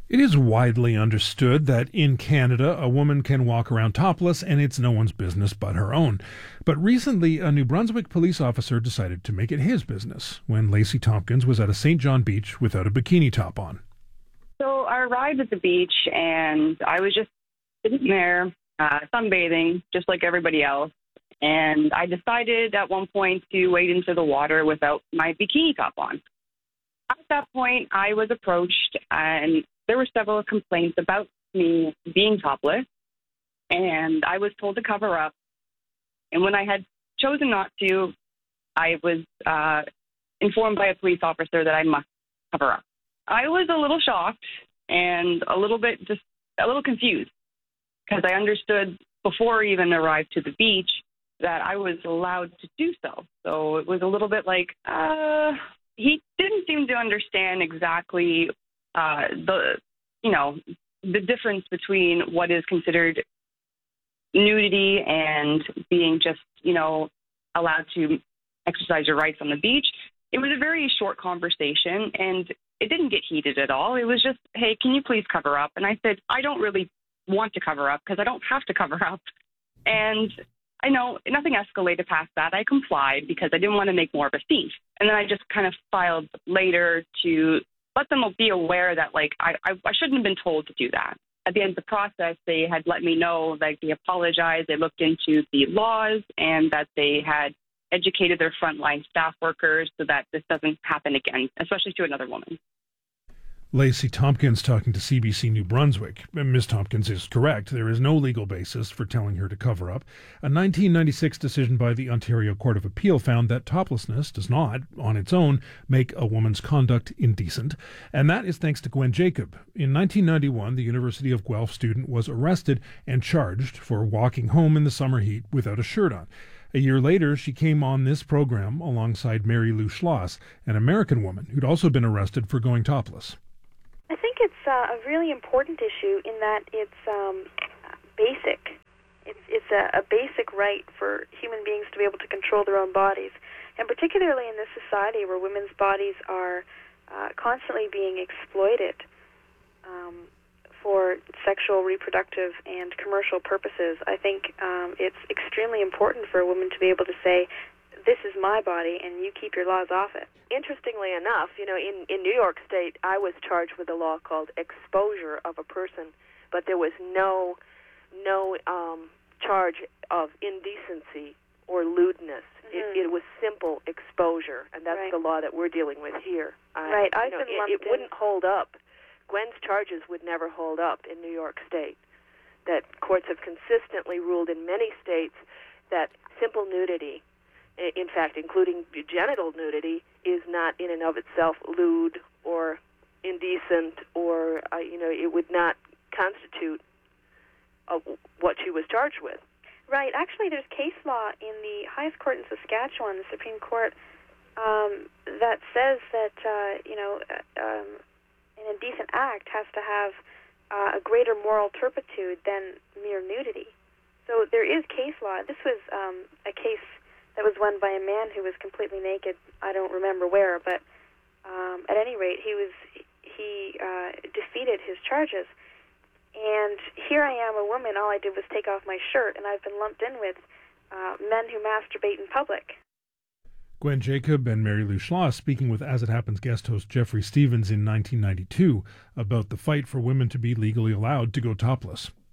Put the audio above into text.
It is widely understood that in Canada, a woman can walk around topless and it's no one's business but her own. But recently, a New Brunswick police officer decided to make it his business when Lacey Tompkins was at a St. John beach without a bikini top on. So I arrived at the beach and I was just sitting there, sunbathing, just like everybody else. And I decided at one point to wade into the water without my bikini top on. At that point, I was approached and there were several complaints about me being topless, and I was told to cover up. And when I had chosen not to, I was informed by a police officer that I must cover up. I was a little shocked and a little confused because I understood before I even arrived to the beach that I was allowed to do so. So it was a little bit like, he didn't seem to understand exactly the difference between what is considered nudity and being just, allowed to exercise your rights on the beach. It was a very short conversation, and it didn't get heated at all. It was just, hey, can you please cover up? And I said, I don't really want to cover up because I don't have to cover up. And I know nothing escalated past that. I complied because I didn't want to make more of a scene. And then I just kind of filed later to let them be aware that, I shouldn't have been told to do that. At the end of the process, they had let me know, they apologized, they looked into the laws, and that they had educated their frontline staff workers so that this doesn't happen again, especially to another woman. Lacey Tompkins talking to CBC New Brunswick. Ms. Tompkins is correct. There is no legal basis for telling her to cover up. A 1996 decision by the Ontario Court of Appeal found that toplessness does not, on its own, make a woman's conduct indecent. And that is thanks to Gwen Jacob. In 1991, the University of Guelph student was arrested and charged for walking home in the summer heat without a shirt on. A year later, she came on this program alongside Mary Lou Schloss, an American woman who'd also been arrested for going topless. I think it's a really important issue in that it's basic. It's a basic right for human beings to be able to control their own bodies, and particularly in this society where women's bodies are constantly being exploited for sexual, reproductive, and commercial purposes. I think it's extremely important for a woman to be able to say, this is my body, and you keep your laws off it. Interestingly enough, in New York State, I was charged with a law called exposure of a person, but there was no charge of indecency or lewdness. Mm-hmm. It was simple exposure, and that's right. The law that we're dealing with here. Right, it wouldn't hold up. Gwen's charges would never hold up in New York State. That courts have consistently ruled in many states that simple nudity, in fact, including genital nudity, is not in and of itself lewd or indecent, or it would not constitute what she was charged with. Right. Actually, there's case law in the highest court in Saskatchewan, the Supreme Court, that says that an indecent act has to have a greater moral turpitude than mere nudity. So there is case law. This was a case that was won by a man who was completely naked. I don't remember where, but at any rate, he defeated his charges. And here I am, a woman. All I did was take off my shirt, and I've been lumped in with men who masturbate in public. Gwen Jacob and Mary Lou Schloss speaking with As It Happens guest host Jeffrey Stevens in 1992 about the fight for women to be legally allowed to go topless.